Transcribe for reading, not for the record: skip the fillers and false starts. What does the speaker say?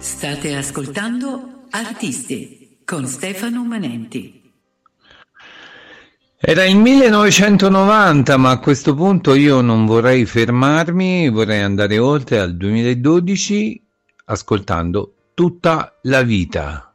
State ascoltando Artisti con Stefano Manenti. Era il 1990, ma a questo punto io non vorrei fermarmi, vorrei andare oltre al 2012 ascoltando Tutta la vita.